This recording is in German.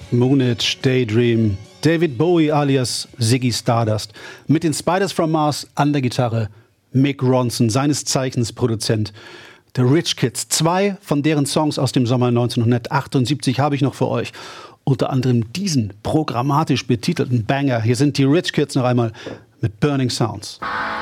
Moonage Daydream. David Bowie alias Ziggy Stardust. Mit den Spiders from Mars an der Gitarre Mick Ronson, seines Zeichens Produzent der Rich Kids. 2 von deren Songs aus dem Sommer 1978 habe ich noch für euch. Unter anderem diesen programmatisch betitelten Banger. Hier sind die Rich Kids noch einmal mit Burning Sounds.